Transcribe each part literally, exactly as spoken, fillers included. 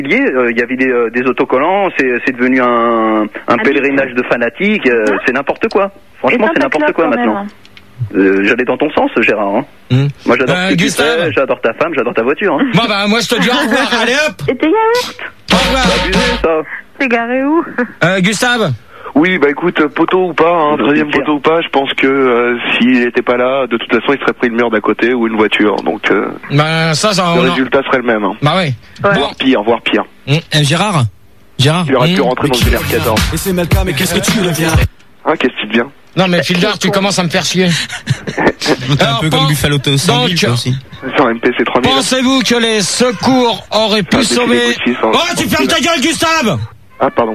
Il euh, y avait des, euh, des autocollants, c'est, c'est devenu un, un Ah, pèlerinage de fanatiques, euh, Ah. c'est n'importe quoi. Franchement, Et c'est n'importe Santa quoi Claus, quand maintenant. même. Euh, j'allais dans ton sens, Gérard. Hein. Hum. Moi, j'adore Euh, ce que tu Gustave. fais, j'adore ta femme, j'adore ta voiture. Hein. Bon bah moi je te dis au revoir, allez hop. Et tes yaourts? Au revoir. C'est abusé, ça. T'es garé où? Euh, Gustave. Oui, bah écoute, poteau ou pas, hein, Je treizième vais te poteau ou pas, je pense que euh, s'il était pas là, de toute façon, il serait pris le mur d'à côté ou une voiture. Donc euh, Bah ça ça le on en- résultat serait le même. Hein. Bah ouais. Ouais. Voire pire, voire pire. Hum. Eh, Gérard Gérard Il aurait pu Mmh. rentrer dans une R quatorze. Et c'est Malka, mais qu'est-ce que tu deviens? Hein, qu'est-ce qui te vient? Non mais Fildar, tu commences à me faire chier. T'es un Alors, peu pen- comme Buffalo sans donc, toi aussi. C'est en M P C trois mille. Pensez-vous que les secours auraient pu Ah, c'est sauver... les coups de six, hein. Oh tu fermes ta gueule Gustave. Ah, pardon.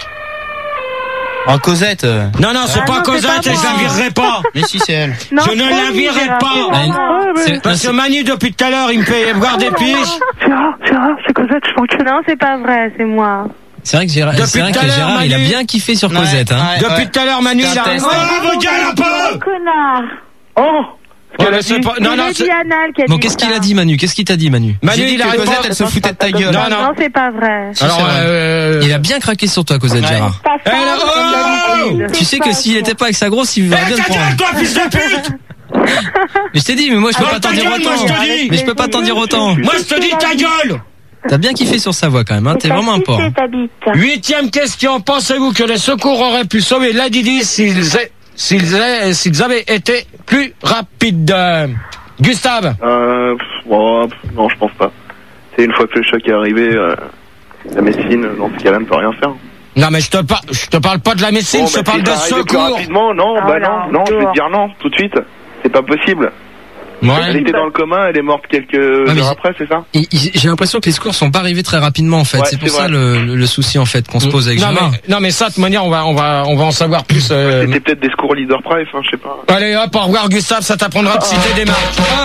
Oh, Cosette euh. Non non c'est Ah pas non, c'est Cosette pas et je la moi. virerai pas. Mais si, c'est elle. Non, Je ne promis, la virerai Gérard, pas. c'est Bah, vraiment- c'est- Parce que Manu depuis tout à l'heure il me fait voir des piges. Gérard, Gérard, c'est Cosette, je t'encule. Non, c'est pas vrai, c'est moi. C'est vrai que Gérard, Depuis c'est vrai tout que à l'heure, Gérard il a Manu. bien kiffé sur Cosette. Hein. Depuis tout à l'heure Manu il C'est un a... test. Oh vos gueules un peu. Connard. Oh Ouais, mais c'est pas- Non non C'est c'est- Dianal qui a Bon, dit qu'est-ce ça. qu'il a dit, Manu? Qu'est-ce qu'il t'a dit, Manu? Manu J'ai dit il que arrive Cosette, pas. elle se foutait de ta gueule. Non, non. Non, c'est pas vrai. Si, Alors c'est vrai. euh... Il a bien craqué sur toi, Cosette, Gérard. Ta Eh, femme, là, oh comme d'habitude. Tu sais que s'il était pas avec sa grosse, il Eh, va bien le ta gueule, prendre. toi, fils de pute. Mais je t'ai dit, mais moi je peux Ah, pas t'en ta dire gueule, moi, autant. je te dis. Mais je peux pas t'en dire autant. Moi, je te dis ta gueule. T'as bien kiffé sur sa voix quand même, hein. T'es vraiment un porc. C'est ta bite. Huitième question. Pensez-vous que les secours auraient pu sauver la Didi s'ils, a- s'ils, a- s'ils avaient été plus rapides? Gustave. Euh, pff, bon, pff, non, je pense pas. C'est une fois que le choc est arrivé, euh, la médecine, dans ce cas-là, ne peut rien faire. Non, mais je te, par... je te parle pas de la médecine, Bon, je te bah, parle si de ça arrivait plus secours. rapidement, non, Ah, bah là, non, non, je vais dehors. te dire non, tout de suite. C'est pas possible. Elle Ouais. était dans le coma, elle est morte quelques mais heures j'ai- après, c'est ça? Et il- J'ai l'impression que les secours sont pas arrivés très rapidement en fait. Ouais, c'est pour c'est ça vrai. le, le, le souci en fait qu'on se pose avec non, Gérard. mais, non, mais ça, de toute manière, on va, on va, on va en savoir plus. euh, C'était peut-être des secours leader price, hein, je sais pas. Allez, hop, au revoir, Gustave, ça t'apprendra de citer des marques. Hop.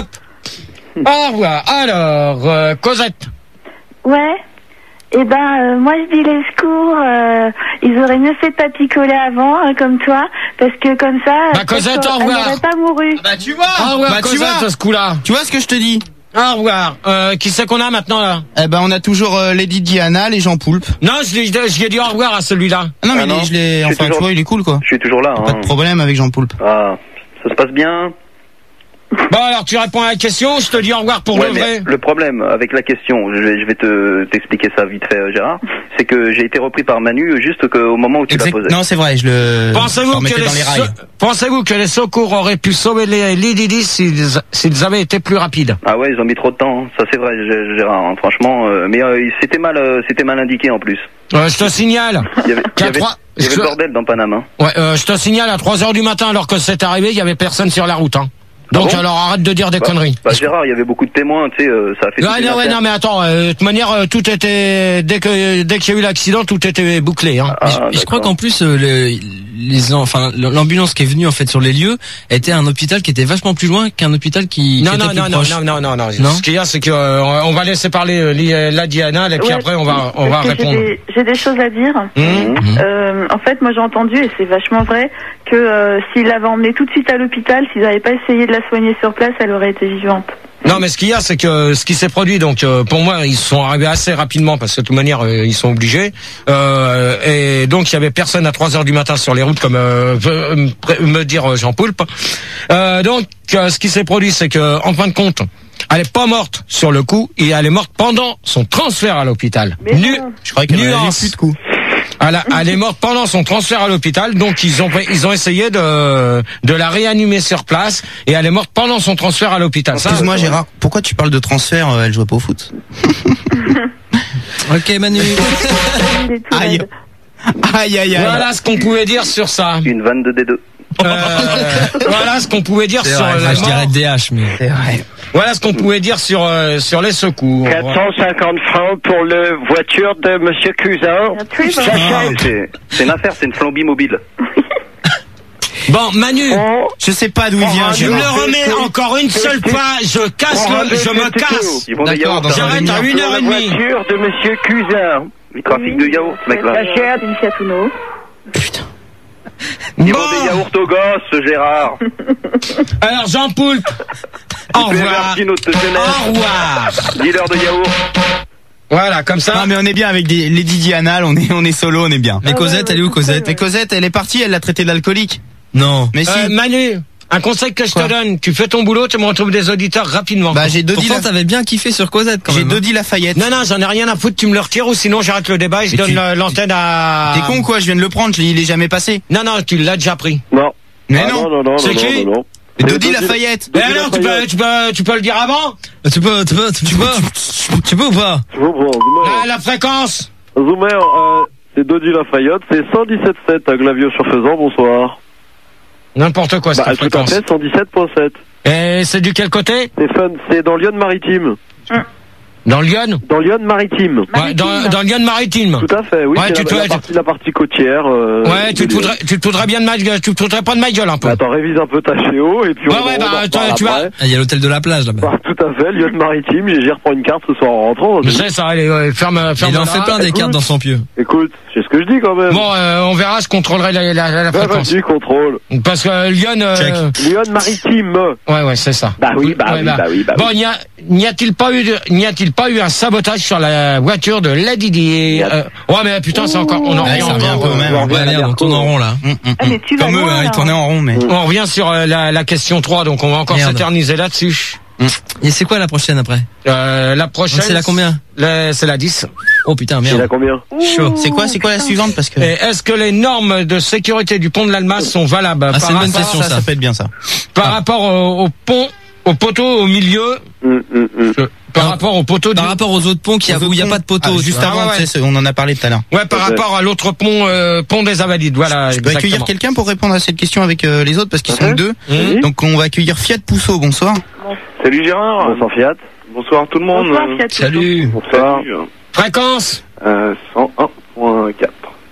Au revoir. Alors, euh, Cosette. Ouais. Eh ben, euh, moi je dis les secours, euh, ils auraient mieux fait de pas picoler avant, hein, comme toi, parce que comme ça, Bah, peut-être Cosette, au qu'elle revoir. n'aurait pas mouru. Bah tu vois. Au revoir, Bah, tu Cosette, vois. à ce coup-là. Tu vois ce que je te dis? Au revoir. Euh, qui c'est qu'on a maintenant, là? Eh ben on a toujours euh, Lady Diana, les Jean Poulpe. Non, je lui je lui ai dit au revoir à celui-là. Ah non mais Ah non, les- je l'ai. je suis Enfin tu toujours- vois, il est cool quoi. Je suis toujours là. Pas Hein. de problème avec Jean Poulpe. Ah, ça se passe bien. Bon, alors, tu réponds à la question, je te dis au revoir pour Ouais, le mais vrai. le problème avec la question, je vais, je vais te t'expliquer ça vite fait, euh, Gérard, c'est que j'ai été repris par Manu juste qu'au moment où tu l'as Exact- posé. Non c'est vrai, je le. je Pensez-vous le que, remettais les dans les rails. se- pensez-vous que les secours auraient pu sauver les Lididi s'ils, s'ils avaient été plus rapides? Ah ouais, ils ont mis trop de temps. hein. Ça c'est vrai, G- Gérard. hein, franchement, euh, mais euh, c'était mal, euh, c'était mal indiqué en plus. Euh, je te signale. Il y avait, il y Qu'à avait, trois- il y avait je- le bordel dans Panama. Ouais, euh, je te signale à trois heures du matin, alors que c'est arrivé, il y avait personne sur la route, hein. Donc, Ah bon alors, arrête de dire des Bah, conneries. bah, Gérard, il y avait beaucoup de témoins, tu sais, euh, ça a fait. toute Ouais, une non, ouais, affaire. non, mais attends, euh, de toute manière, euh, tout était, dès que, dès qu'il y a eu l'accident, tout était bouclé, hein. Ah, Et je, et je crois d'accord. qu'en plus euh, le- les en- enfin l'ambulance qui est venue en fait sur les lieux était un hôpital qui était vachement plus loin qu'un hôpital qui, Non, qui non, était non, plus non, proche. non, non, non, non, Non Ce qu'il y a, c'est que, euh, on va laisser parler euh, li- la Diana, et puis Ouais, après, on va, on va parce que j'ai répondre. des- J'ai des choses à dire. Hum Mhm. Euh, en fait, moi j'ai entendu, et c'est vachement vrai, que euh, s'il l'avait emmenée tout de suite à l'hôpital, s'ils n'avaient pas essayé de la soigner sur place, elle aurait été vivante. Non, mais ce qu'il y a, c'est que ce qui s'est produit, donc euh, pour moi, ils sont arrivés assez rapidement parce que de toute manière, euh, ils sont obligés. Euh, et donc, il y avait personne à trois heures du matin sur les routes, comme euh, veut me pré- me dire euh, Jean Poulpe. Euh, donc, euh, ce qui s'est produit, c'est que, en fin de compte, elle est pas morte sur le coup, et elle est morte pendant son transfert à l'hôpital. Mais Nu- non. Je croyais qu'elle en avait Nuance. plus de coups. Elle, a- elle est morte pendant son transfert à l'hôpital, donc ils ont ils ont essayé de de la réanimer sur place, et elle est morte pendant son transfert à l'hôpital. Ça, Excuse-moi Gérard, pourquoi tu parles de transfert? euh, Elle jouait pas au foot. Ok Manu. Il est tout Aïe. raide. Aïe aïe aïe. Voilà ce qu'on pouvait dire sur ça. Une vanne de D deux. Euh, voilà ce qu'on pouvait dire C'est sur vrai, les enfin, je dirais morts. D H mais. C'est vrai. Voilà ce qu'on pouvait dire sur euh, sur les secours. quatre cent cinquante francs pour le voiture de Monsieur Cousin. Un trip, hein. J'achète. C'est, c'est une affaire, c'est une flambie mobile. Bon, Manu, Oh, Je sais pas d'où il vient je Gérard. le remets encore une seule fois. Je casse le, je me casse. Ils vont des D'accord, yaourts. dans hein. un J'arrête à une heure et la demie. voiture de Monsieur Cousin. Ils trafiquent de yaourts, ce mec-là. J'achète une Fiat Uno. Ils Bon, vendent des yaourts aux gosses, ce Gérard. alors Jean Poulpe. Au P M revoir. Martino de Au jeunesse. revoir. Dealer de yaourts. Voilà, comme ça. Non, mais on est bien avec des Lady Diana, on est, on est solo, on est bien. Mais Cosette, elle est où Cosette? Mais Cosette, elle est partie, elle l'a traité d'alcoolique. Non. Mais si. Euh, Manu, un conseil que je Quoi te donne, tu fais ton boulot, tu me retrouves des auditeurs rapidement. Bah, j'ai Dodi, Pourtant, la... t'avais bien kiffé sur Cosette quand j'ai même. Dodi Lafayette. Non, non, j'en ai rien à foutre, tu me le retires ou sinon j'arrête le débat et je Mais donne tu- la- l'antenne à... T'es con, quoi, je viens de le prendre, je l'ai- il est jamais passé. Non, non, tu l'as déjà pris. Non. Mais Ah, non. non, non, non, C'est non, qui non, non. Mais C'est Dodi Dodi- Lafayette. Eh Dodi non, tu peux, Lafayette. tu peux, tu peux le dire avant? Tu peux, tu peux, tu peux, tu peux ou pas? Je comprends, Zoomer. La, la fréquence. Zoomer, euh, c'est Dodi Lafayette, c'est cent dix-sept virgule sept à Glavio-sur-Faisan, bonsoir. N'importe quoi, Bah, cette tout à fréquence. fait, cent dix-sept virgule sept. Et c'est du quel côté? C'est fun, c'est dans Lyon-Maritime. Dans Lyon? Dans Lyon-Maritime. Ouais, dans, dans Lyon maritime. Tout à fait, oui, Ouais, c'est tu la, te- la, tu- partie, la partie côtière. Euh, Ouais, tu de te Lyon. foutrais, tu te foutrais bien de ma gueule, tu te foutrais pas de ma gueule un peu. Bah, attends, révise un peu ta chéo et puis Ouais, on, ouais, on bah, en reparle toi, tu vas- après. Ah, il y a l'hôtel de la plage là-bas. Bah, tout à fait, Lyon-Maritime, j'y reprends une carte ce soir en rentrant. Je sais ça, allez, ouais, ferme, ferme. Il en le fait drap. plein des écoute. cartes dans son pieu. Écoute, c'est ce que je dis quand même. Bon, euh, on verra, je contrôlerai la, la, la, la Bah, fréquence. vas-y, contrôle. Parce que euh, Lyon, euh, Lyon-Maritime. ouais, ouais, c'est ça. Bah oui, bah Ouais, oui, bah oui, bah Bon, oui. n'y a, n'y a-t-il pas eu, de- n'y a-t il pas eu un sabotage sur la voiture de Lady Di? Euh, ouais, mais putain, c'est encore, on en Ouais, revient ça revient un encore. peu au même. on revient Ouais, à la merde, on Berco. tourne en rond là. Hum, hum, Ah, hum. mais tu vas Comme eux, loin, hein, là. ils tournaient en rond, mais. On revient sur euh, la, la question trois, donc on va encore Merde. s'éterniser là-dessus. Et c'est quoi la prochaine après? Euh, la prochaine. C'est la combien? la- C'est la dix. Oh putain, Il a merde. combien? Chaud. C'est quoi, c'est quoi la suivante parce que. Et est-ce que les normes de sécurité du pont de l'Alma sont valables Ah, par, c'est une bonne rapport, question, ça, ça. ça peut être bien ça. par Ah. rapport au, au pont, au poteau au milieu, Hum, hum, hum. euh, par Ah. rapport au poteau du... Par rapport aux autres ponts qui a, Aux où il y a autres pas de poteau. ponts. Ah, tu juste vois. avant, Ah, ouais, tu sais, on en a parlé tout à l'heure. Ouais, par Ouais. rapport à l'autre pont, euh, pont des Invalides. Voilà, Je peux accueillir exactement. quelqu'un pour répondre à cette question avec euh, les autres parce qu'ils sont Mhm. deux. Mmh. Donc on va accueillir Fiat Pousseau, bonsoir. Salut Gérard. Bonsoir Fiat. Bonsoir tout le monde. Bonsoir, Fiat. Salut. Bonsoir. Fréquence. Euh, cent un virgule quatre.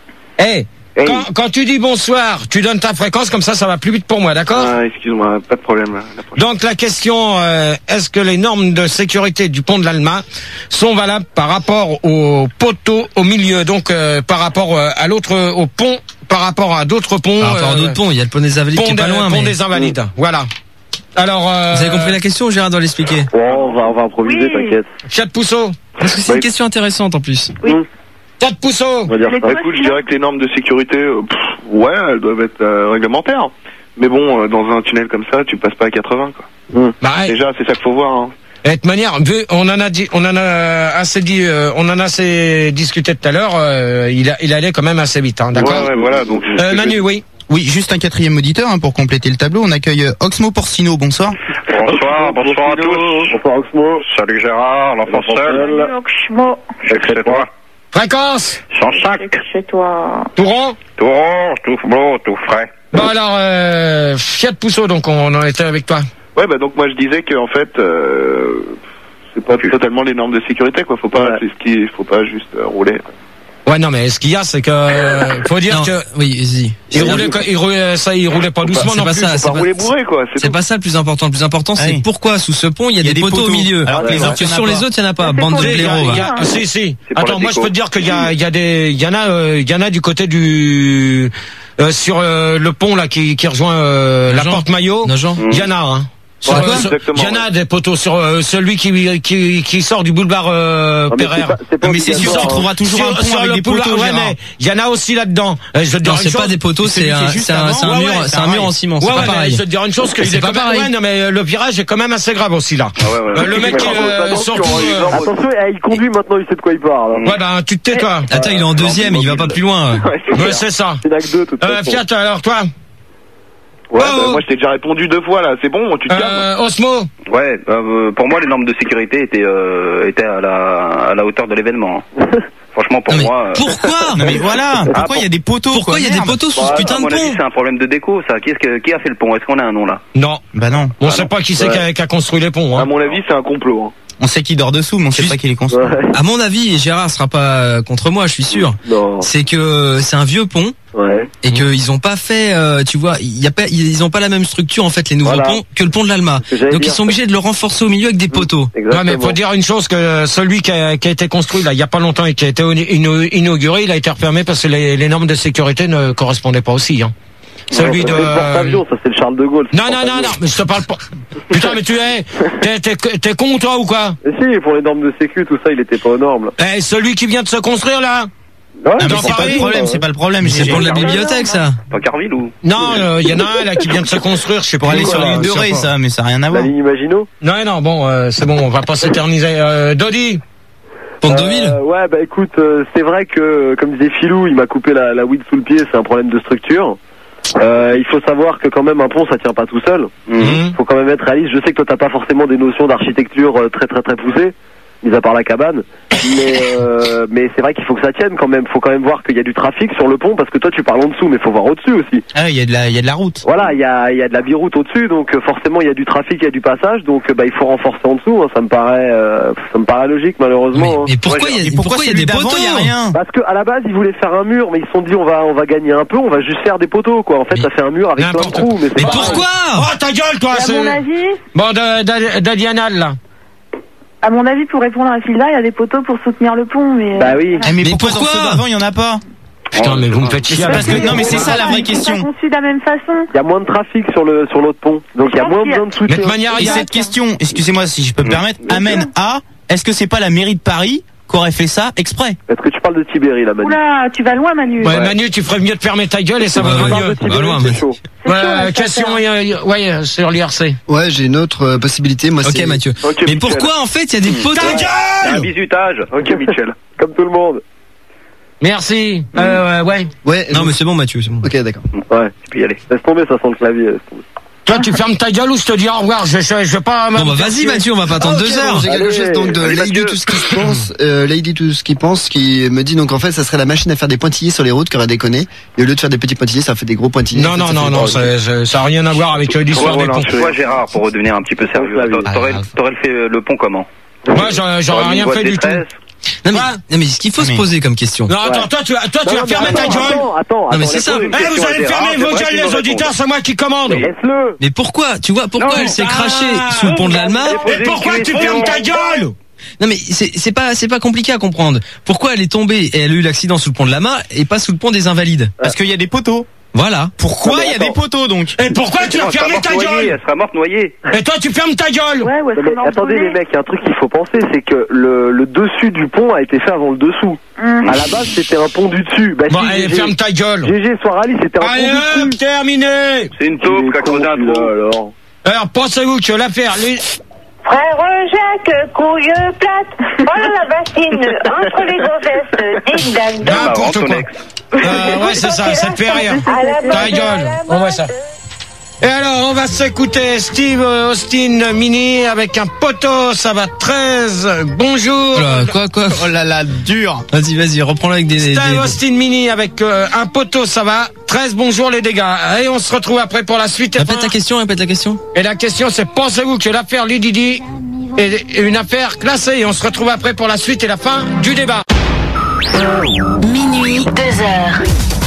Eh, Hey. quand, quand tu dis bonsoir, tu donnes ta fréquence, comme ça, ça va plus vite pour moi, d'accord? Ah, excuse-moi, pas de problème. Là. La prochaine. Donc la question, euh, est-ce que les normes de sécurité du pont de l'Alma sont valables par rapport au poteau au milieu, donc euh, par rapport euh, à l'autre, au pont, par rapport à d'autres ponts, Par rapport à euh, d'autres ponts, il y a le pont des Invalides qui pont, est pas de- loin, pont mais. des Invalides. Voilà. Alors, euh, Vous avez compris la question ou Gérard doit l'expliquer? Bon, on va, on va improviser, Oui. t'inquiète. Fiat Pousseau, Parce que c'est Bah, une question intéressante en plus. Fiat Pousseau. On va dire Les ça. quoi, Écoute, je sinon dirais que les normes de sécurité, euh, pff, ouais, elles doivent être euh, réglementaires. Mais bon, euh, dans un tunnel comme ça, tu passes pas à quatre-vingts, quoi. Bah, ouais. Déjà, c'est ça qu'il faut voir. Hein. De toute manière, vu, on en a dit, on en a assez dit, euh, on en a assez discuté tout à l'heure. Euh, il, a, il allait quand même assez vite, hein, d'accord. Ouais, ouais, voilà. Donc, c'est ce Euh, que Manu, oui. Oui, juste un quatrième auditeur hein, pour compléter le tableau. On accueille euh, Oxmo Porcino, bonsoir. Bonsoir, bonsoir à tous. Bonsoir Oxmo. Salut Gérard, l'enfant seul. Oxmo, Chez toi. Fréquence. cent cinq. chez toi. Tout rond. Tout rond, tout beau, tout frais. Bon alors, euh, Fiat Pousseau, donc on en était avec toi. Ouais, bah donc moi je disais que en fait, euh, c'est pas totalement les normes de sécurité, quoi. Faut pas, Ouais. c'est ce qui, faut pas juste euh, rouler. Ouais, non, mais ce qu'il y a, c'est que euh, faut dire Non, que oui, vas-y. il roulait, quoi- il roulait, ça, il roulait pas doucement c'est non pas plus. ça, Faut c'est pas pas- rouler bourré, quoi. C'est C'est tout. pas ça le plus important. Le plus important, Ah c'est oui. pourquoi sous ce pont il y a, des, poteaux, au milieu. Alors que les Alors autres, que il y en a sur pas. les autres, il n'y en a pas. Ça, Bande de c'est Il y a- blaireaux. il y va. a- ah, si, si. C'est pour Attends, la moi je déco. peux te dire qu'il y a, il y a des, il y en a, euh, il y en a du côté du, euh, sur euh, le pont là qui, qui rejoint euh, la Nogent. porte Maillot. Nogent. Il y en a, hein. Ouais, Sur- ouais, sur- exactement, il y en a ouais. des poteaux sur euh, celui qui, qui qui sort du boulevard euh, Non, mais Pereire. c'est pas- c'est pas Non, mais c'est sûr, obligatoire, tu hein. trouveras toujours Sur- un pont sur avec le des boulevard, poteaux, ouais, Gérard. mais il y en a aussi là-dedans. Euh, je vais te dire Non, une c'est chose. pas des poteaux, Celui c'est qui est un, juste c'est un, avant. c'est un Ouais, mur, ouais, c'est un pareil. mur en ciment. C'est Ouais, pas ouais, mais pareil. je vais te dire une chose, que C'est il est pas quand même- pareil. ouais, non, mais le virage est quand même assez grave aussi là. Ah ouais, ouais. Euh, le mec, Mais euh, attention, surtout, il euh, va en- Attention, eh, il conduit maintenant, il sait de quoi il parle. hein. Ouais, ben tu te tais toi. Attends, il est en deuxième, il va pas plus loin. Ouais, c'est Ouais, clair. c'est ça. C'est N A C deux, de toute Euh, façon. Fiat, alors toi, Ouais, Oh, bah, oh. moi je t'ai déjà répondu deux fois là. C'est bon, tu te calmes. euh, Osmo. Ouais, euh, pour moi, les normes de sécurité étaient, euh, étaient à, la, à la hauteur de l'événement. hein. Franchement, pour Non, mais moi. euh, pourquoi Non mais voilà, pourquoi pour- il y a des poteaux Pourquoi quoi, il y a des merde. poteaux sous ce bah, putain à de mon avis, pont? c'est un problème de déco, ça. Qui, est-ce que, qui a fait le pont? Est-ce qu'on a un nom là? Non, Bah non, on Ah, sait non. pas qui c'est Ouais. qui, a, qui a construit les ponts. À Hein. mon avis, c'est un complot. Hein. on sait qui dort dessous, mais on sait Juste- pas qui les construit. Ouais. À mon avis, et Gérard sera pas euh, contre moi, je suis sûr. Non. C'est que c'est un vieux pont Ouais. et que ils ont pas fait, euh, tu vois, il y a pas, ils ont pas la même structure en fait les nouveaux Voilà. ponts que le pont de l'Alma. Ce que j'allais Donc dire. ils sont obligés de le renforcer au milieu avec des poteaux. Ouais, Exactement. mais faut dire une chose, que celui qui a, qui a été construit là il y a pas longtemps et qui a été ino- inauguré, il a été refermé parce que les, les normes de sécurité ne correspondaient pas aussi. Hein. celui non, de. c'est le porte-avions, ça c'est le Charles de Gaulle. Non, non, non, non, mais je te parle pas. Putain, mais tu es. T'es, t'es, t'es con, toi, ou quoi? Mais si, pour les normes de sécu, tout ça, il était pas aux normes. Eh, celui qui vient de se construire, là? Ouais, Ah, mais dans c'est pas Paris, le problème, c'est pas le problème. C'est pour la bibliothèque, ça. Pas Carville ou? Non, il euh, y en a un, là, qui vient de se construire, je sais pas. Pour aller quoi, sur là, l'île de je sais Ré, pas. ça, mais ça n'a rien à La voir. ligne Maginot. Non, non, bon, euh, c'est bon, on va pas s'éterniser. Euh, Dodi? Pont de Deauville. Euh, ouais, bah écoute, euh, c'est vrai que, comme disait Philou, il m'a coupé la, la weed sous le pied, c'est un problème de structure. Euh, il faut savoir que quand même un pont ça tient pas tout seul. Mhm. Faut quand même être réaliste. Je sais que toi t'as pas forcément des notions d'architecture euh, très très très poussées, mis à part la cabane. Mais euh, mais c'est vrai qu'il faut que ça tienne quand même. Faut quand même voir qu'il y a du trafic sur le pont parce que toi tu parles en dessous, mais faut voir au-dessus aussi. Ah, il y a de la, il y a de la route. Voilà, il y a il y a de la biroute au-dessus, donc euh, forcément il y a du trafic, il y a du passage, donc euh, bah il faut renforcer en dessous. Hein, ça me paraît euh, ça me paraît logique Mais, malheureusement. hein. mais pourquoi il y a, Et pourquoi pourquoi il y a celui des d'avant, poteaux? il y a rien? Parce que à la base ils voulaient faire un mur, mais ils se sont dit on va on va gagner un peu, on va juste faire des poteaux quoi. En fait Mais ça fait un mur avec plein de n'importe trous, mais, c'est Mais pas- pourquoi? Oh, ta gueule, toi, À c'est. mon avis, Bon, de- de- d'Adianal, là. à mon avis, pour répondre à Philda, il y a des poteaux pour soutenir le pont, mais. Bah oui. Eh, mais, Mais pourquoi, dans pourquoi ceux d'avant, il y en a pas? Putain, mais vous me faites chier. C'est parce que, non, mais c'est ça la vraie Ils sont question. pas conçus de la même façon. Il y a moins de trafic sur le sur l'autre pont, donc il y a Je moins pense qu'il y a- besoin de Mais soutien. de manière, Et il y a. cette question, excusez-moi si je peux me permettre, amène à, est-ce que c'est pas la mairie de Paris qui aurait fait ça exprès? Est-ce que tu parles de Tibéri là, Manu? Oula, tu vas loin, Manu. Ouais, Manu, tu ferais mieux de fermer ta gueule et ça Ouais, va ouais. mieux. Parle de Tibéri, loin, c'est mais- chaud. C'est Ouais, chaud, euh, ça, question, ça. euh, euh, ouais, sur l'I R C. Ouais, j'ai une autre euh, possibilité. Moi, Ok, c'est Mathieu. Ok, Mais Michel. pourquoi, en fait, il y a des poteaux? Ta Un gueule! bisutage. Ok, Michel. Comme tout le monde. Merci. Euh, ouais. Ouais. Non, donc- mais c'est bon, Mathieu, c'est bon. Ok, d'accord. Ouais. Tu peux y aller. Laisse tomber, ça sent le clavier. laisse tomber. Toi, tu fermes ta gueule ou je te dis au revoir. Je, je, je vais pas. Bon, bah, vas-y, Mathieu, on va pas attendre Ah, ok, deux bon, heures. J'ai quelque Allez, chose donc de allez, Lady Mathieu. tout ce qui se pense, euh, Lady tout ce qui pense, qui me dit donc en fait ça serait la machine à faire des pointillés sur les routes qui aurait déconné. Et au lieu de faire des petits pointillés, ça fait des gros pointillés. Non, En fait, non, ça non, fait- non, ça, ça, ça a rien à voir avec euh, l'histoire des ponts. Toi, Gérard, pour redevenir un petit peu sérieux, Ah, t'a- t'aurais t'aurais fait le pont comment? Moi, j'aurais j'aurais T'aurais mis une rien voie fait de du tout. détresse. Non, mais, Quoi non, mais ce qu'il faut se Mais- poser comme question. Non, attends, toi, tu, vas- toi, tu Non, vas mais fermer ta attends, gueule. Attends, attends, Non, mais attends, c'est ça. laisse-le. Eh, vous question allez à fermer Gérard, vos c'est vrai gueules, qu'il les me auditeurs, répond. c'est moi qui commande. Laisse-le. Mais pourquoi? Tu vois, pourquoi Non, elle s'est bah, crachée sous le pont de l'Alma? Mais pourquoi tu fermes ta gueule? Non, mais c'est, c'est pas, c'est pas compliqué à comprendre. Pourquoi elle est tombée et elle a eu l'accident sous le pont de l'Alma et pas sous le pont des Invalides? Parce qu'il y a des poteaux. Voilà. Pourquoi Non, mais il y a attends. des poteaux, donc? Et pourquoi tu Non, as elle sera fermé morte ta noyée, gueule? Elle sera morte noyée. Et toi, tu fermes ta gueule. Ouais, ouais, Non, mais attendez les mecs, il y a un truc qu'il faut penser, c'est que le, le dessus du pont a été fait avant le dessous. Hum. À la base, c'était un pont du dessus. Bah Bon, si, allez, G G, ferme ta gueule. G G, soir Ali, c'était un Allez, pont hop, du dessus. terminé. C'est une Il taupe est qui a con, creusé un celui-là, trou. alors. Alors, pensez-vous que l'affaire, les... Frère Jacques, couille plate, voilà la bassine, entre les gonzesses, ding dang dong. N'importe ton quoi. ex. Euh, ouais, c'est ça, ça te fait rire. À la Ta mode, gueule, à la on voit mode. ça. Et alors, on va s'écouter Steve Austin Mini avec un poteau, ça va treize. Bonjour. Oh là, quoi, quoi? Oh là là, dur. Vas-y, vas-y, reprends-le avec des, des, Steve des- Austin Mini avec euh, un poteau, ça va treize. Bonjour les dégâts. Et on se retrouve après pour la suite. et Répète fin. ta question, répète la question. Et la question, c'est pensez-vous que l'affaire Lididi est une affaire classée? Et on se retrouve après pour la suite et la fin du débat. Minuit, deux heures.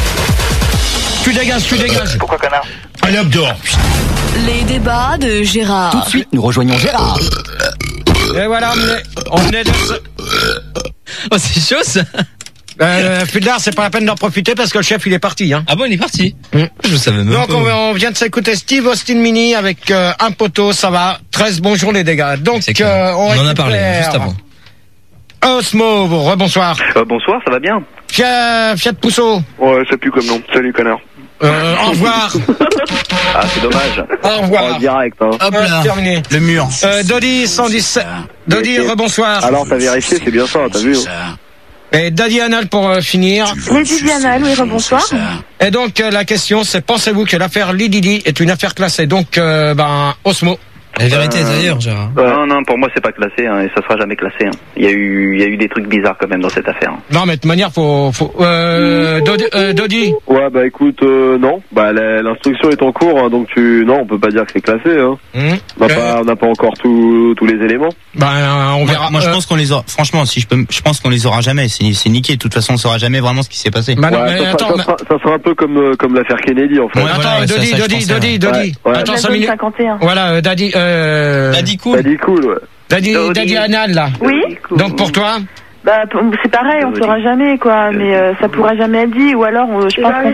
Tu dégages, tu dégages. Pourquoi connard? Allez hop dehors. Les débats de Gérard. Tout de suite, nous rejoignons Gérard. Et voilà, on est, on est de ce... Oh, c'est chaud, ça. Euh, Fulda, c'est pas la peine d'en profiter parce que le chef il est parti. Hein. Ah bon, il est parti. Mm. Je savais même Donc pas. on, on vient de s'écouter Steve Austin Mini avec euh, un poteau, ça va. treize, bonjour les dégâts. Donc C'est clair. euh, on, On en a parlé, récupère juste avant. Osmo, bon, rebonsoir. Euh, bonsoir, ça va bien? Fiat, Fiat Pousseau. Ouais, ça pue comme nom. Salut, connard. Euh, au revoir. Ah, c'est dommage. Au revoir. En direct, hein. Hop Euh, là. terminé. Le mur. Euh, Dodi cent dix-sept. Dodi, Ok. rebonsoir. Alors, t'as vérifié, c'est bien ça, t'as vu? hein. Et Daddy Anal pour euh, finir. Lady Diana, oui, rebonsoir. Et donc euh, la question c'est pensez-vous que l'affaire Lididi est une affaire classée? Donc euh, ben Osmo. La vérité est ailleurs, Gérard. Non, non, pour moi c'est pas classé hein, et ça sera jamais classé. Hein. Il y a eu, il y a eu des trucs bizarres quand même dans cette affaire. Hein. Non mais de toute manière faut, faut euh, Dodi, euh, Dodi. Ouais, bah écoute, euh, non. Bah la- l'instruction est en cours, hein, donc tu... Non, on peut pas dire que c'est classé, hein. Hum. On n'a Euh, pas, on n'a pas encore tous tous les éléments. Ben on Moi, verra. moi, je Euh, pense qu'on les aura, franchement, si je peux, je pense qu'on les aura jamais. C'est, c'est niqué. De toute façon, on saura jamais vraiment ce qui s'est passé. bah non, Ouais, mais ça, sera, attends, ça, mais- sera, ça sera un peu comme, euh, comme l'affaire Kennedy, en fait. Ouais, attends, voilà, ouais, ça, Dodi, ça, je Dodi, pensais, Dodi, ouais. Dodi. Ouais, ouais. Attends La cinq zone minutes. cinquante et un. Voilà, euh, Daddy, euh, T'as dit T'as cool. dit cool, ouais. Daddy, Dodi. Daddy Anal là. Oui. Donc pour toi. Bah, p- c'est pareil, on saura jamais, quoi, mais euh, ça pourra jamais être dit, ou alors, euh, je pense qu'on...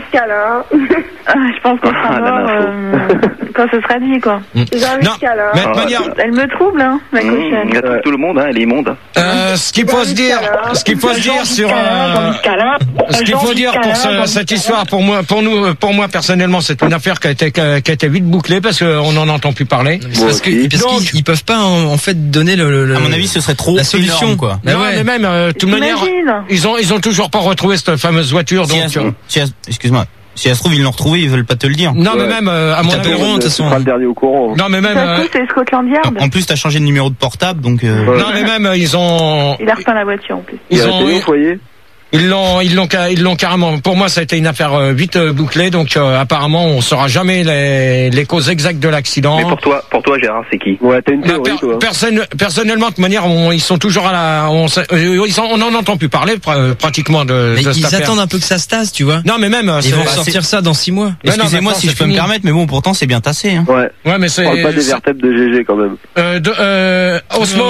je pense qu'on sera mort euh, quand ce sera dit, quoi. Non, mais de manière... Elle me trouble, hein, ma cochonne. Elle trouve tout le monde, hein, elle est immonde. Euh, ce qu'il faut se dire, ce qu'il faut se dire sur, euh, ce qu'il faut dire pour ce- cette histoire, pour moi, pour nous, pour moi personnellement, c'est une affaire qui a été, qui a qui a été vite bouclée parce qu'on n'en entend plus parler. C'est parce que- parce Donc, qu'ils ils peuvent pas en, en fait donner le, le- À mon avis, ce serait trop la solution énorme, quoi. Bah non, ouais. mais même, euh, de toute manière, ils ont, ils ont toujours pas retrouvé cette fameuse voiture, Si donc. elle se- euh, si elle- excuse-moi. Si elle se trouve, ils l'ont retrouvé, ils veulent pas te le dire. Non, mais même, euh, à mon avis, t'appelleront, de toute façon. le dernier au courant. Non, mais même. Ça se euh, trouve, c'est Scotland Yard. En plus, t'as changé de numéro de portable, donc. euh, Non, mais même, euh, ils ont. Il a repeint la voiture, en plus. Ils ont. au foyer. Ils l'ont, ils l'ont, ca- ils l'ont carrément. Pour moi, ça a été une affaire euh, vite euh, bouclée. Donc, euh, apparemment, on saura jamais les, les causes exactes de l'accident. Mais pour toi, pour toi, Gérard, c'est qui? Ouais, t'as une Bah, théorie, per- toi. personne, personnellement, de toute manière, on- ils sont toujours à la. On, sait- euh, ils sont- on en entend plus parler pr- pratiquement de. Mais de cette ils affaire. attendent un peu que ça se tasse, tu vois. Non, mais même. Ils vont sortir ça dans six mois. Mais non, Excusez-moi maintenant, si c'est je peux fini. me permettre, mais bon, pourtant, c'est bien tassé, hein. Ouais. Ouais, mais c'est. On parle pas des c'est- vertèbres de G G quand même. Euh, de, euh, Osmo.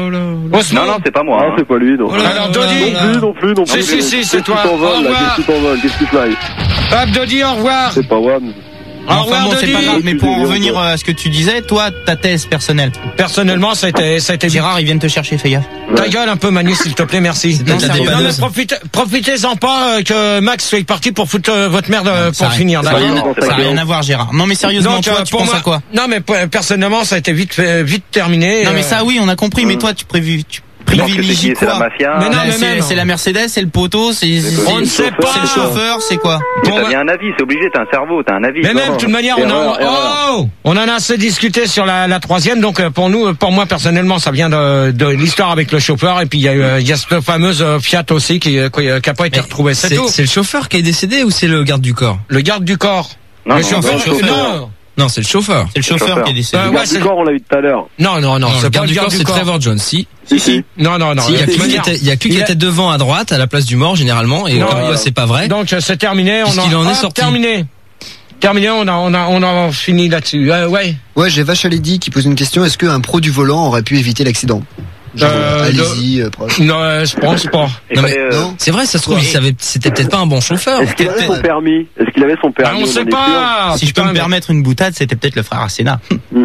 Osmo. Non, non, c'est pas moi. Non, hein. c'est pas lui, non. Alors, Dodi. Non plus, non plus, non plus. Si, si, si, c'est Qu'est-ce toi. qui t'envole, Au là? revoir. Qu'est-ce qui t'envole? Qu'est-ce qui fly? Hop, Dodi, au revoir. C'est pas Wam. Au Enfin revoir, bon, c'est Dodi. pas grave, mais pour en Excusez-moi, revenir quoi. à ce que tu disais, toi, ta thèse personnelle. Personnellement, ça a été, ça a été Gérard, ils viennent te chercher, fais gaffe. Ta gueule un peu, Manu, s'il te plaît, merci. peut-être la Non, mais dépanneuse. profite- profitez-en pas euh, que Max soit parti pour foutre euh, votre merde euh, Ça pour a- finir. Ça d'accord n'a non, c'est ça pas a rien grave. à voir, Gérard. Non, mais sérieusement, Donc, toi, euh, tu pour penses moi, à quoi? Non, mais p- personnellement, ça a été vite, fait- vite terminé. Non, mais euh, ça, oui, on a compris, mais toi, tu prévu, tu Tu penses que c'est privilégies qui? C'est la quoi? mafia? Mais non, Bah, mais c'est même. c'est la Mercedes, c'est le poteau, c'est On ne sait pas. c'est le chauffeur, c'est quoi? Mais Bon, t'as bah- bien un avis, c'est obligé, t'as un cerveau, t'as un avis. Mais toi. même, de toute manière, on, Erreur, en, erreur. oh, on en a assez discuté sur la, la troisième. Donc, euh, pour nous, euh, pour moi, personnellement, ça vient de, de l'histoire avec le chauffeur. Et puis, il y a, eu, euh, il y a cette fameuse euh, Fiat aussi qui, euh, qui, euh, qui a pas été Mais retrouvée. C'est C'est tout. c'est le chauffeur qui est décédé ou c'est le garde du corps? Le garde du corps. Non, le non, chauffeur. non, le chauffeur. Non, Non, c'est le chauffeur. C'est le chauffeur chauffeur. qui est décédé. Euh, Le ouais, garde c'est- du corps, on l'a eu tout à l'heure. non, non, non, Non, c'est le pas garde du corps, c'est corps. Trevor Jones. Si. Si, si. Non, non, non. Si, il y a de que toute lui qui manière, était, il y a que lui qui il a- était devant à droite à la place du mort généralement et Non, comme euh, quoi c'est pas vrai. Donc, euh, c'est terminé. On Puisqu'il en est hop, sorti. Terminé. Terminé. On a, on a, on a fini là-dessus. Euh, ouais. Ouais, j'ai Vache à Lady qui pose une question. Est-ce qu'un pro du volant aurait pu éviter l'accident? Genre, Euh, allez-y, euh, pro- Non, euh, je pense pas. Il Non, fallait, mais- euh, non. C'est vrai, ça se trouve, il savait, c'était peut-être pas un bon chauffeur. Est-ce qu'il avait son permis? Est-ce qu'il avait son Ah, permis? on sait en est pas. Si je peux Putain, me mais- permettre une boutade, c'était peut-être le frère Asséna.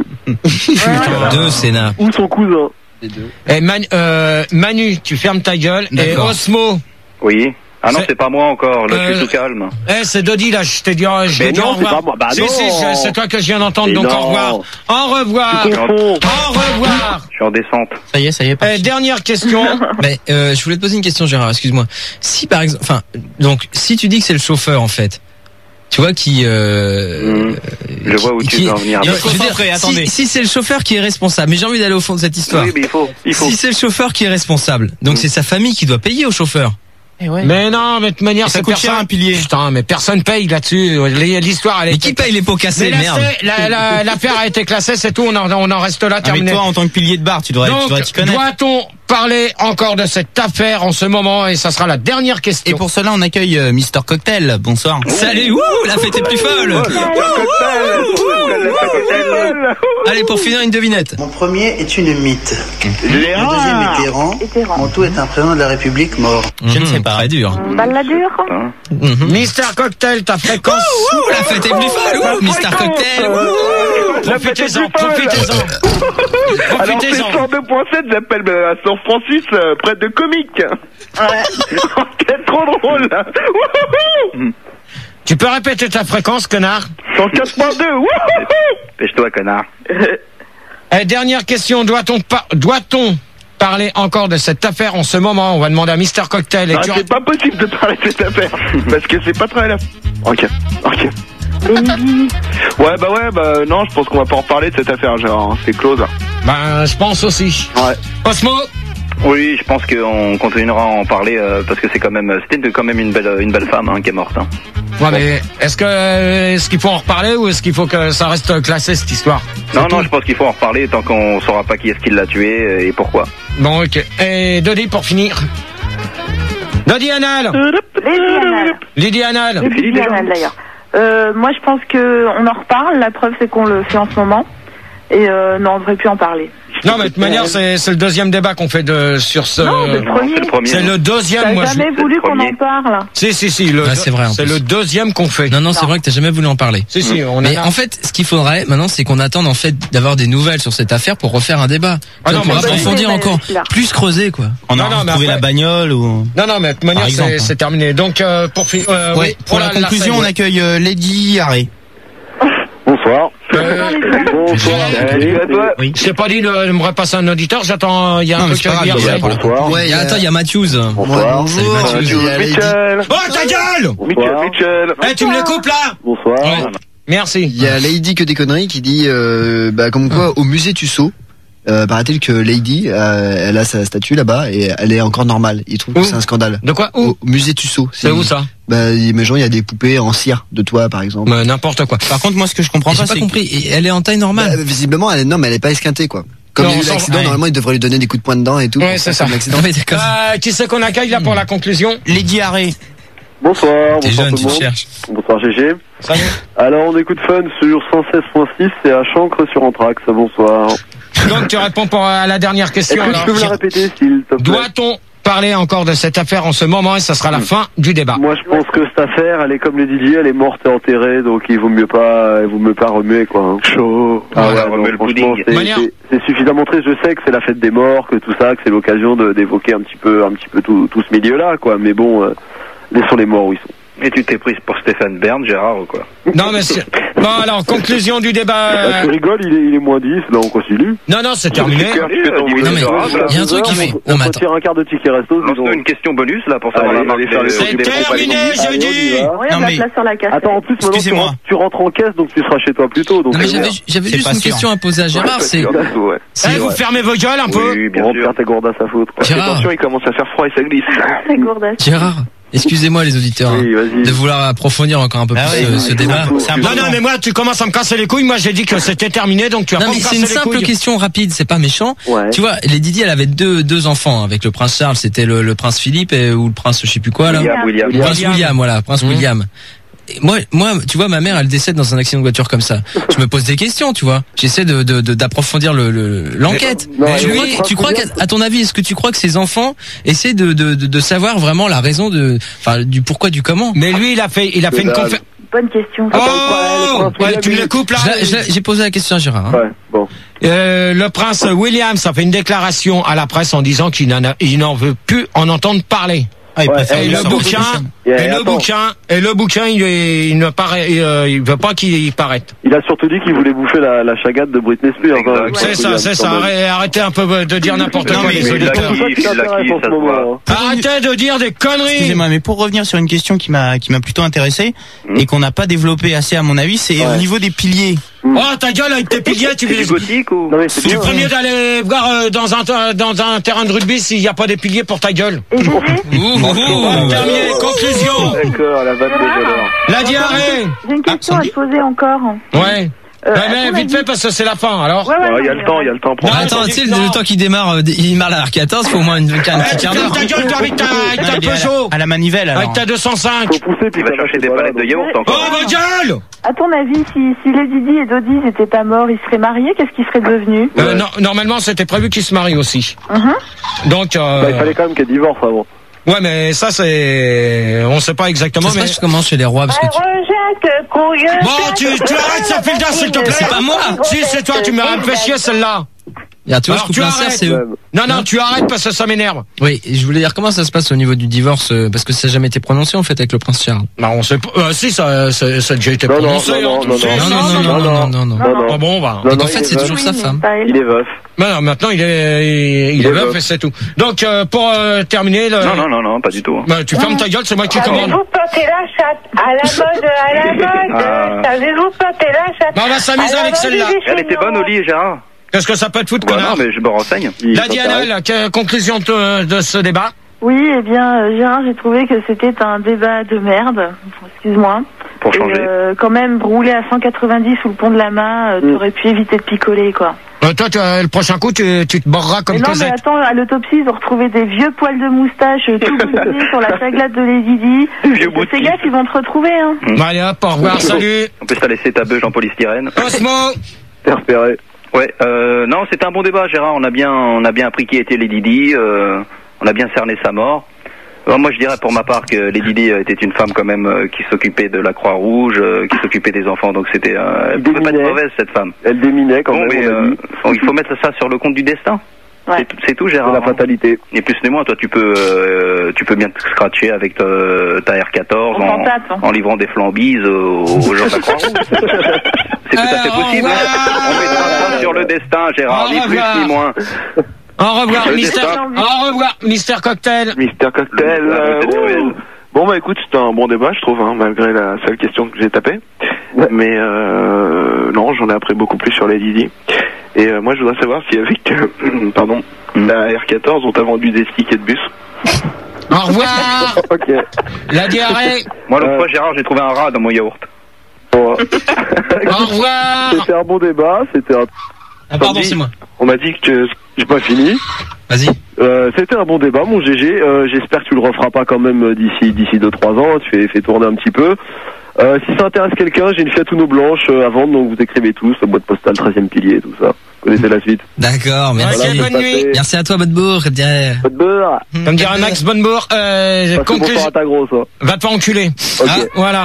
Deux Sénat. sûr. Ou son cousin? Eh, Man- euh, Manu, tu fermes ta gueule. Et D'accord. Osmo. Oui. Ah non, C'est- c'est pas moi encore, là, je Euh, suis tout calme. Eh, c'est Dodi, là, je t'ai dit, je Mais t'ai dit non, au c'est revoir. pas moi. Bah si, non. si, je- c'est toi que je viens d'entendre, Mais donc non. au revoir. Au revoir. Tu confonds. Au revoir. Je suis en descente. Ça y est, ça y est. Eh, parti. dernière question. Mais euh, je voulais te poser une question, Gérard. Excuse-moi. Si par exemple, enfin, donc si tu dis que c'est le chauffeur en fait, tu vois qui. Euh, Mmh. Je vois où tu qui- veux en venir. Je Il faut veux dire, concentrer, si- attendez. Si, c'est le chauffeur qui est responsable, mais j'ai envie d'aller au fond de cette histoire. Oui, mais il faut, il faut. Si c'est le chauffeur qui est responsable, donc c'est sa famille qui doit payer au chauffeur. Mais non, mais de toute manière, Et ça c'est coûte cher personne. un pilier. Putain, mais personne paye là-dessus. L'histoire, elle est. Mais qui paye les pots cassés, Mais là, merde. c'est- la- la- l'affaire a été classée, c'est tout. On en, on en reste là, Ah, mais terminé. toi, en tant que pilier de bar, tu devrais, tu Donc, devrais t'y connaître. doit-on parler encore de cette affaire en ce moment? Et ça sera la dernière question. Et pour cela, on accueille euh, Mister Cocktail. Bonsoir. Salut, wouh, la fête est plus folle. Wouh, Allez, pour finir, une devinette. Mon premier est une mythe. Le deuxième est Mitterrand. Mon tout est un président de la République mort. Je ne sais pas. Très dur. Balladure. Mister Cocktail, ta fréquence. Ouh, ouh, la fête est plus folle. Ouh, Mister Cocktail. Ouh. Profitez-en, profitez-en. Alors c'est Profitez-en. cent deux point sept, j'appelle euh, à San Francis, euh, près de Comique. Ouais. C'est trop drôle là. Wouhou. Tu peux répéter ta fréquence, connard? cent quatre point deux. Wouhou. Pêche-toi, connard. Eh, dernière question, doit-on pas, doit-on parler encore de cette affaire en ce moment? On va demander à Mister Cocktail. Et Ah, tu- c'est pas possible de parler de cette affaire. Parce que c'est pas très là. Ok, ok. Ouais, bah ouais, bah non, je pense qu'on va pas en reparler de cette affaire, genre, hein, c'est close. Ben, je pense aussi. Ouais. Osmo? Oui, je pense qu'on continuera à en parler euh, parce que c'est quand même, c'était quand même une belle, une belle femme hein, qui est morte. Hein. Ouais, mais est-ce que, est-ce qu'il faut en reparler ou est-ce qu'il faut que ça reste classé, cette histoire? Non, non, je pense qu'il faut en reparler tant qu'on saura pas qui est-ce qui l'a tué et pourquoi. Bon, ok. Et Dodi, pour finir. Dodi Anal. Lady Anal. Lydie Anal. Lady Anal, d'ailleurs. Euh, moi, je pense que on en reparle. La preuve, c'est qu'on le fait en ce moment. Et euh, non, on devrait plus en parler. Non, mais de toute manière, c'est c'est le deuxième débat qu'on fait de sur ce. Non, le premier. C'est le premier. C'est le deuxième. T'as Moi, jamais je... voulu qu'on en parle. Si, si, si. Le... Ouais, c'est vrai. C'est le deuxième qu'on fait. Non, non, c'est vrai que t'as jamais voulu en parler. Si, si. On Mais en a... en fait, ce qu'il faudrait maintenant, c'est qu'on attende en fait d'avoir des nouvelles sur cette affaire pour refaire un débat. Ah non, pour mais approfondir c'est- encore, c'est là. plus creuser quoi. On a Non, non, mais retrouvé après- la bagnole ou. Non, non, mais de toute manière, Par exemple, c'est hein. c'est terminé. Donc, euh, pour finir. Euh, Ouais. oui, Pour la conclusion, on scène, accueille euh, Lady Harry. Bonsoir. Euh, Bonsoir. Salut à toi. Oui. Je t'ai pas dit de me repasser un auditeur, j'attends, il y a Non, un mais truc c'est pas à dire. grave, il y a après. Bonsoir. Ouais, Il y a, attends, il y a Matthews. Bonsoir. Salut Bonjour. Mathieu. Il y a Lady. Michel. Oh, ta gueule! Michel, Michel. Eh, tu me les coupes, là? Bonsoir. Ouais. Merci. Il y a Lady que des conneries qui dit, euh, bah, comme quoi, au musée Tussaud, euh, paraît-il que Lady, euh, elle a sa statue là-bas et elle est encore normale. Il trouve que Où c'est un scandale. De quoi? Où? Au musée Tussaud. C'est où ça? Bah, imagine, il y a des poupées en cire de toi, par exemple. Bah, n'importe quoi. Par contre, moi, ce que je comprends J'ai pas, pas c'est compris. Et elle est en taille normale. Bah, visiblement, elle est, non, mais elle est pas esquintée, quoi. Comme Non, il y a eu on s'en- l'accident, ouais. normalement, il devrait lui donner des coups de poing dedans et tout. Ouais, pour c'est faire ça. l'accident. Non mais d'accord. Euh, qui c'est qu'on accueille là pour la conclusion? Lady Harry. Bonsoir. T'es Bonsoir jeune, tout tu le te monde. cherches. Bonsoir G G. Salut. Alors on écoute Fun sur cent seize point six et à Chancre sur Anthrax. Bonsoir. Donc, tu réponds pour, à la dernière Est-ce question. que tu alors. peux me la répéter s'il te plaît? Doit-on parler encore de cette affaire en ce moment et ça sera la fin du débat? Moi je pense que cette affaire, elle est comme les D J, elle est morte et enterrée, donc il vaut mieux pas, il vaut mieux pas remuer quoi. Hein. Chaud. Ah ouais, remuer non, le franchement, pudding. c'est- Manière- c'est c'est suffisamment triste. Je sais que c'est la fête des morts, que tout ça, que c'est l'occasion de- d'évoquer un petit peu, un petit peu tout, tout ce milieu-là, quoi. Mais bon, euh, laissons les morts où ils sont. Et tu t'es prise pour Stéphane Bern, Gérard, ou quoi? Non, mais c'est... Bon, alors, conclusion du débat. Ah, tu rigoles, il est, il est moins dix, là on continue. Non, non, c'est terminé. Non mais il y a un truc qui fait. On Non mais retire attends. un quart de ticket resto. Lance-nous une question bonus, là, pour savoir Allez, la marque allez faire des- les- C'est des terminé, compagnies. j'ai dit. Il y a Non, de la mais- place sur la cassette. Attends, en plus, maintenant, tu, Excusez-moi. rentres- tu rentres en caisse, donc tu seras chez toi plus tôt. Donc Non mais c'est j'avais bien. j'avais C'est juste pas une sûr. question à poser à Gérard. C'est Ouais. c'est- Eh, vous fermez vos gueules un peu? Oui, bien On sûr. perd tes gourdas à foutre. quoi. Gérard. Attention, il commence à faire froid et ça glisse. C'est gourdasse. Gérard. Excusez-moi les auditeurs hein, Oui, vas-y. de vouloir approfondir encore un peu Ah plus ouais, ce, ce oui, débat. c'est Non, important. non, mais moi, tu commences à me casser les couilles. Moi, j'ai dit que c'était terminé, donc tu vas Non pas mais me c'est casser une les simple couilles. question rapide, c'est pas méchant. Ouais. Tu vois, les Didi, elle avait deux deux enfants avec le prince Charles, c'était le, le prince Philippe et, ou le prince je sais plus quoi là. William, William. Le prince William. William, voilà, prince Mmh. William. Et moi, moi, tu vois, ma mère, elle décède dans un accident de voiture comme ça. Je me pose des questions, tu vois. J'essaie de de- de- d'approfondir le le- l'enquête. Non, tu mais crois, oui, que- tu crois qu'à à ton avis, est-ce que tu crois que ces enfants essaient de de de, de savoir vraiment la raison de, enfin, du pourquoi du comment? Mais lui, il a fait, il a fait une dalle. conférence. Bonne question. Oh! Ouais, tu me les coupes là? Je la- je la- J'ai posé la question à Gérard. hein. Ouais, bon. Euh, le prince William, ça fait une déclaration à la presse en disant qu'il n'en a- il n'en veut plus en entendre parler. Ah, il Ouais, préfère Et il le a ça. bouquin, Et et le attends. bouquin, et le bouquin, il, est- il ne paraît, il, euh, il veut pas qu'il paraisse. Il a surtout dit qu'il voulait bouffer la, la chagate de Britney Spears. Exact. hein. C'est ça, c'est ça. Quand même. Arrêtez, arrêtez un peu de dire n'importe Non, quoi, mais- les mais auditeurs. C'est ça qui Il l'a t'intéresse qui, en ça ce se moment. voit. hein. Arrêtez de dire des conneries. Excusez-moi, mais pour revenir sur une question qui m'a qui m'a plutôt intéressé et qu'on n'a pas développé assez à mon avis, c'est au niveau des piliers. Oh, ta gueule avec tes piliers, tu C'est du veux. gothique ou? Non mais c'est Tu bien. ferais mieux d'aller voir euh, dans un dans un terrain de rugby s'il n'y a pas des piliers pour ta gueule. Et Gégé, Ouh, ouh, ouh. Terminé, conclusion. D'accord, la vanne de Gérard. La diarrhée. j'ai une question à te poser encore. Ouais. Euh, Ouais, à mais ton vite avis- fait parce que c'est la fin. Alors. Ouais, ouais, Il y non, a mais le temps, il y a ouais. le temps. Non, Prends- attends, tu sais, le, non. le temps qu'il démarre, euh, il démarre la R quatorze, faut au moins une, un Eh, petit tu quart fermes d'heure. ta gueule, toi, avec ta, avec ta Il est à la- Peugeot, à la manivelle alors. avec ta deux cent cinq. Faut pousser puis Il va ça chercher marche des pas, palettes de donc. yaourt Oh, encore. ma gueule. À ton avis, si, si les Didi et Dodi n'étaient pas morts, ils seraient mariés, qu'est-ce qu'ils seraient devenus? Euh, non, normalement, c'était prévu qu'ils se marient aussi. Mhm. Donc, euh, Bah, il fallait quand même qu'elle divorce avant. ouais, mais ça, c'est, on sait pas exactement, Ça se mais. passe comment chez les rois parce que tu... Jacques, couilleux. Bon, tu, tu arrêtes ça, Filda, s'il te plaît. C'est pas moi. Si, c'est toi, tu m'as fait chier, celle-là. Regarde, tu vois, je Alors, coupe tu l'insert, arrêtes. c'est eux. Non, non, tu arrêtes parce que ça m'énerve. Oui, et je voulais dire comment ça se passe au niveau du divorce, euh, parce que ça n'a jamais été prononcé en fait avec le prince Charles. Bah, on sait pas, euh, si, ça, ça, ça a déjà été Non, non, prononcé, non, hein, non, tu sais. Non, non, non, non, non, non, non. Non, non. Ah bon, bah. Non, Donc non, en fait, il c'est est toujours veuf. sa femme. Pas elle. Il est veuf. Bah, non, maintenant, il est, il, il Il est est veuf veuf. et c'est tout. Donc, euh, pour euh, terminer, le... Non, non, non, non, pas du tout. Bah, tu fermes ta gueule, c'est moi qui commande. Savez-vous planter la chatte à la mode, à la mode? Ah. Savez-vous planter la chatte? Bah, on va s'amuser à la avec mode celle-là. des Elle était bonne, chignons? Oli, Gérard. Qu'est-ce que ça peut être foutre, Bah connard? non, mais je me renseigne. Il La faut Diana, s'arrêter. la que- conclusion de, de ce débat. Oui, eh bien, euh, Gérard, j'ai trouvé que c'était un débat de merde. Excuse-moi. Pour Et, changer. euh, quand même, rouler à cent quatre-vingt-dix sous le pont de la main, euh, Mm. t'aurais pu éviter de picoler, quoi. Euh, toi, tu, euh, le prochain coup, tu, tu te borreras comme Mais non, mais Cosette. attends, à l'autopsie, ils ont retrouvé des vieux poils de moustache euh, tout bousillés sur la chaglade de les Didi. Vieux bout de Fais gaffe, ils vont te retrouver, hein. Bon, allez hop, au revoir, salut. En plus, t'as laissé ta beuge en polystyrène. Osmo. T'es repéré. Ouais, euh, non, c'était un bon débat, Gérard. On a bien, on a bien appris qui était Lady Di. Euh, on a bien cerné sa mort. Alors, moi, je dirais pour ma part que Lady Di était une femme quand même euh, qui s'occupait de la Croix-Rouge, euh, qui s'occupait des enfants. Donc c'était, euh, elle pouvait pas être mauvaise cette femme. Elle déminait quand bon, même. Mais, euh, bon, il faut mettre ça sur le compte du destin. Ouais. C'est, tout, c'est tout, Gérard. C'est la fatalité. Et plus ni moins, toi, tu peux, euh, tu peux bien te scratcher avec ta, ta R quatorze en, en, en livrant des flambises aux, aux gens de la Croix-Rouge. C'est tout à fait possible. On mettra ça sur le destin, Gérard, ni plus ni moins. Au revoir, Mister. Au revoir, Mister Cocktail. Mister Cocktail. Euh, bon bah écoute, c'était un bon débat, je trouve, hein, malgré la seule question que j'ai tapée. Mais euh, non, j'en ai appris beaucoup plus sur Lady Di. Et euh, moi, je voudrais savoir si avec, euh, pardon, la R quatorze, on t'a vendu des tickets de bus. Au revoir. Ok. La diarrhée. Moi, l'autre fois, Gérard, j'ai trouvé un rat dans mon yaourt. Bon. Au revoir. C'était un bon débat, c'était un... Ah pardon, c'est moi. On m'a dit que j'ai pas fini. Vas-y. Euh, c'était un bon débat, mon G G. Euh, j'espère que tu le referas pas quand même d'ici d'ici deux trois ans. Tu fais, fais tourner un petit peu. Euh, si ça intéresse quelqu'un, j'ai une Fiat Uno blanche euh, à vendre, donc vous écrivez tous, boîte postale, treizième pilier, tout ça. Vous connaissez la suite. D'accord, merci. Voilà, bonne nuit. Merci à toi, Bodebourg. Bodebourg. Comme dirait Max Bonbourg, euh, conclusion. À ta grosse, hein. Va te faire enculer. Okay. Ah, voilà.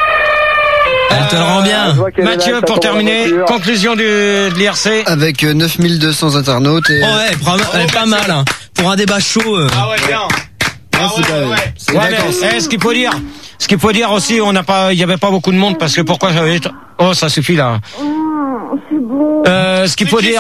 Elle te le rend bien. Mathieu, pour terminer, conclusion du, de l'I R C. Avec euh, neuf mille deux cents internautes. Et... Oh ouais, pas, elle est pas mal. Hein. Pour un débat chaud. Euh... Ah ouais, bien. Ah ouais, ouais, ouais. C'est ouais, mais, eh, ce qu'il faut dire, ce qu'il faut dire aussi, on n'a pas, il y avait pas beaucoup de monde parce que pourquoi j'avais, oh, ça suffit là. Euh, ce qu'il faut dire,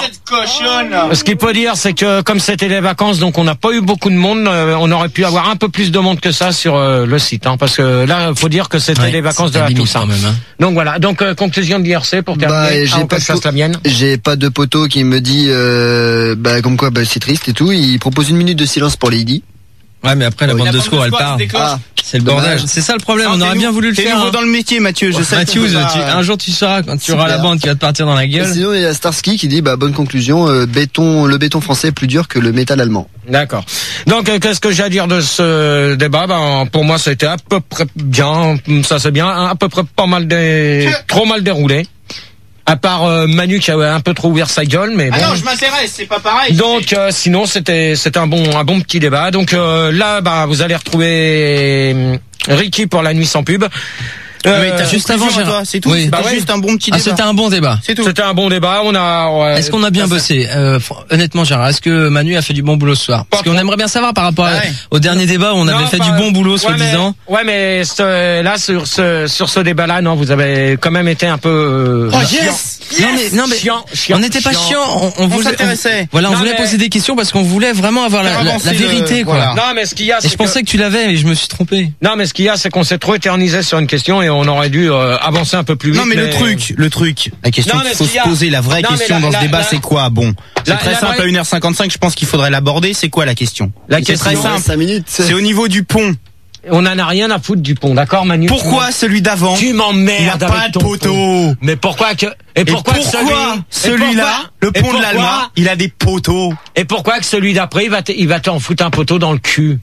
ce qu'il faut dire, c'est que comme c'était les vacances, donc on n'a pas eu beaucoup de monde. Euh, on aurait pu avoir un peu plus de monde que ça sur euh, le site, hein, parce que là, faut dire que c'était ouais, les vacances de la Toussaint. Même, hein. Donc voilà. Donc euh, conclusion de l'I R C pour terminer. Bah, j'ai ah, pas, de la mienne. J'ai pas de poteau qui me dit, euh, bah comme quoi, bah c'est triste et tout. Il propose une minute de silence pour Lady. Ouais, mais après la bande de secours, elle part. Ah, c'est le bordel. C'est ça le problème. On aurait bien voulu le faire. T'es nouveau dans le métier, Mathieu. Je sais. Mathieu, un jour tu sauras quand tu auras la bande qui va te partir dans la gueule. Et sinon, il y a Starsky qui dit, bah bonne conclusion. Euh, béton, le béton français est plus dur que le métal allemand. D'accord. Donc, euh, qu'est-ce que j'ai à dire de ce débat? Ben, pour moi, ça a été à peu près bien. Ça c'est bien, à peu près pas mal dé... trop mal déroulé. À part euh, Manu qui a un peu trop ouvert sa gueule, mais bon. Ah non, je m'intéresse, c'est pas pareil. Donc euh, sinon c'était c'était un bon un bon petit débat. Donc euh, là bah vous allez retrouver Ricky pour la nuit sans pub. Euh, mais t'as juste avant, toi, c'est tout. Oui. Bah ouais. Juste un bon petit ah, débat. C'était un bon débat. C'est tout. C'était un bon débat. On a. Ouais, est-ce qu'on a bien bossé euh, Honnêtement, Gérard, est-ce que Manu a fait du bon boulot ce soir? Parce qu'on aimerait bien savoir par rapport ah ouais. au dernier débat où on non, avait fait bah, du bon boulot, soi-disant. Ouais, mais ce, là sur ce sur ce débat-là, non, vous avez quand même été un peu. Euh, oh yes. yes non mais non mais chiant, chiant, on n'était pas chiant. On, on, on voulait. s'intéressait. Voilà, on non, voulait mais... poser des questions parce qu'on voulait vraiment avoir la, la, la vérité, le... quoi. Voilà. Non, mais ce qu'il y a, c'est et je pensais que... que tu l'avais, mais je me suis trompé. Non, mais ce qu'il y a, c'est qu'on s'est trop éternisé sur une question et on aurait dû euh, avancer un peu plus vite. Non mais, mais le truc, le truc, la question qu'il faut se poser, la vraie non, question la, dans la, ce débat, la, c'est quoi? Bon, c'est la, très la, simple. La... À une heure cinquante-cinq, je pense qu'il faudrait l'aborder. C'est quoi la question? La question, c'est très simple. cinq minutes. C'est au niveau du pont. On en a rien à foutre du pont, d'accord, Manu? Pourquoi celui d'avant? Tu m'emmerdes. Il a pas de poteau. Pont. Mais pourquoi que et pourquoi, et pourquoi celui, celui-là, le pont de l'Alma, il a des poteaux? Et pourquoi que celui d'après, il va il va t'en foutre un poteau dans le cul?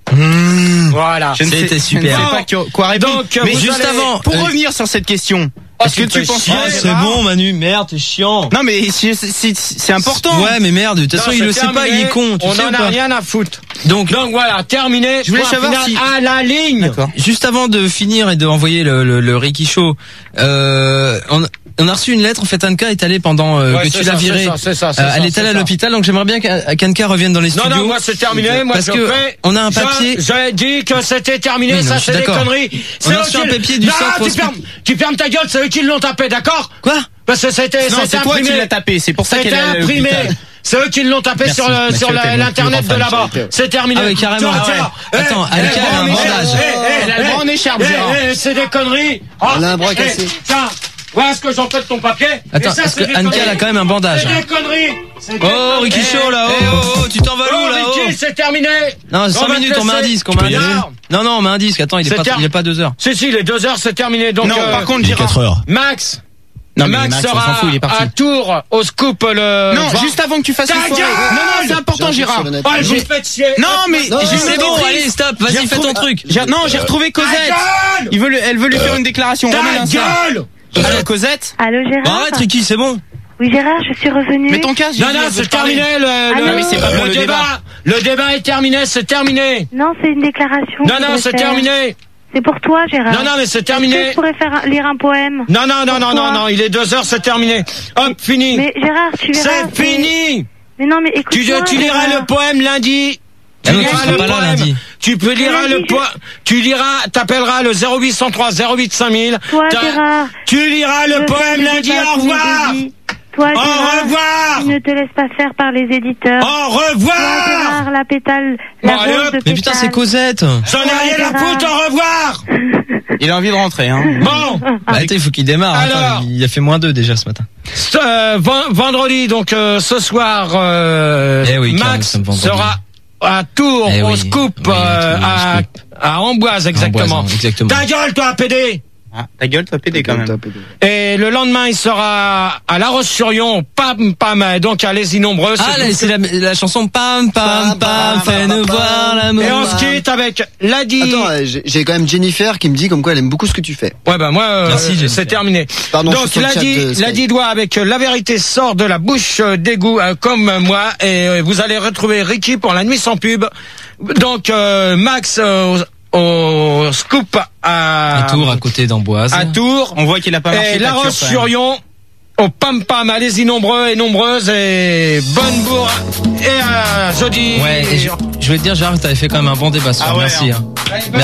Mmh. Voilà, c'était super. Je ne sais pas quoi répondre. Donc, mais juste allez... avant, pour euh... revenir sur cette question. Oh, est-ce que tu penses ah, c'est bon, Manu, merde, t'es chiant. Non, mais c'est important. Ouais, mais merde, de toute façon, il le sait pas, il est con. On en a rien à foutre. Donc, donc voilà, terminé. Je voulais savoir si à la ligne. D'accord. Juste avant de finir et de envoyer le, le, le Ricky Show, euh, on, on a reçu une lettre. En fait, Anka est allée pendant euh, ouais, que tu l'as virée. Euh, elle est allée à l'hôpital, donc j'aimerais bien qu'Anka revienne dans les studios. Non, non, moi c'est terminé. Moi, parce que fais, on a un papier. J'ai dit que c'était terminé. Oui, ça, c'est des conneries. On a reçu un papier du centre. Tu fermes, tu fermes ta gueule. C'est eux qui l'ont tapé, d'accord? Quoi? Parce que c'était, c'était imprimé. Toi qui l'as tapé. C'est pour ça qu'elle est imprimé. C'est eux qui l'ont tapé sur le, sur l'internet de là-bas. C'est terminé. Ah oui, carrément. Attends, Anka a un bandage. Elle a le bras en écharpe, Gérard. C'est des conneries. Elle a un bras cassé. Voilà ce que j'en fais de ton papier. Attends, parce que Anka a quand même un bandage. C'est des conneries. Oh, Ricky Show là, oh, oh, oh, tu t'en vas où là? Oh, Ricky, c'est terminé. Non, cinq minutes, on met un disque, on met un disque. Non, non, on met un disque, attends, il est pas, il est pas deux heures. Si, si, les deux heures, c'est terminé, donc. Non, par contre, Gérard. Max. Non, Max, Max sera fout, il est parti. À Tours, au scoop, le... Non, vingt. Juste avant que tu fasses une forêt. Non, non, c'est important, Gérard. Oh, vous me faites chier. Non, mais, c'est bon, allez, stop, vas-y, fais ton truc. Non, j'ai retrouvé Cosette. Il veut, elle veut lui faire une déclaration. Ta gueule! Allô, Cosette? Allô, Gérard? Arrête, Ricky, c'est bon. Oui, Gérard, je suis revenu. Mais ton casque. Non, non, c'est terminé. Le, le, oui, c'est pas le, le débat. débat. Le débat est terminé, c'est terminé. Non, c'est une déclaration. Non, non, c'est terminé. C'est pour toi, Gérard. Non, non, mais c'est terminé. Est-ce que je pourrais faire un, lire un poème? Non, non, non, non, non, non, il est deux heures, c'est terminé. Hop, fini. Mais Gérard, tu verras. C'est fini. Mais non, mais écoute. Tu, tu liras le poème lundi. Tu ah non, liras tu le pas poème. Là, lundi. Tu peux lire le je... poème. Tu liras, t'appelleras le zéro huit cent trois zéro huit cinq mille. Toi, Gérard. Tu liras le poème lundi. Au revoir. Toi, Au Gérard, revoir. tu ne te laisses pas faire par les éditeurs. Au revoir. Toi, Gérard, la pétale, la bon, rose allez, de pétale. Mais putain, c'est Cosette. J'en ai rien à foutre. Au revoir. Il a envie de rentrer, hein. Bon. Bah, attends, il faut qu'il démarre. Alors, attends, il a fait moins deux déjà ce matin. Euh, vendredi, donc euh, ce soir, euh, eh oui, Max sera à Tours, eh au oui, scoop, oui, euh, à, scoop. à Amboise, exactement. Amboise, exactement. Ta gueule, toi, P D. Ah, ta gueule, toi, P D quand même. Et le lendemain, il sera à La Roche-sur-Yon, pam pam, donc allez-y nombreux. Ah, là, c'est la, la chanson pam pam pam, fais-nous voir l'amour. Et on se quitte avec Ladi. Attends, j'ai quand même Jennifer qui me dit comme quoi elle aime beaucoup ce que tu fais. Ouais bah moi, euh, Merci, c'est terminé. Pardon, donc Ladi, Ladi doit avec La vérité sort de la bouche d'égout euh, comme moi, et euh, vous allez retrouver Ricky pour la nuit sans pub. Donc euh, Max. Euh, au scoop à, à Tours, à côté d'Amboise. À Tours. On voit qu'il a pas marché. Et La Roche-sur-Yon, au pam pam, allez-y nombreux et nombreuses, et bonne bourre. Et à jeudi. Ouais, et je, je vais te dire, Gérard, t'avais fait quand même un bon débat ce soir. Ah ouais, merci. hein. Hein.